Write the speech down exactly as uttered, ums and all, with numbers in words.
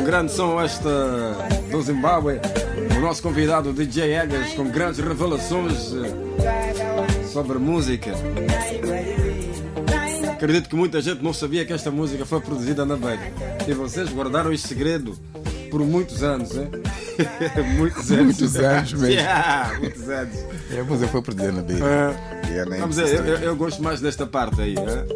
grande som esta do Zimbábue. O nosso convidado D J Egas com grandes revelações sobre música. Acredito que muita gente não sabia que esta música foi produzida na Beira. E vocês guardaram este segredo por muitos anos, hein? muitos anos. Muitos anos mesmo. Yeah, muitos anos. É, a música foi produzida na Beira. Uh, vamos dizer, eu, eu, eu gosto mais desta parte aí. Hein?